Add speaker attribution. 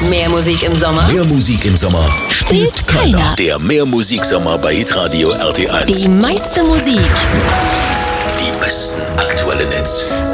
Speaker 1: Mehr Musik im Sommer
Speaker 2: Mehr Musik im Sommer
Speaker 1: spielt keiner.
Speaker 2: Der Mehr Musiksommer bei Hitradio RT1.
Speaker 1: Die meiste Musik.
Speaker 2: Die besten aktuellen Hits.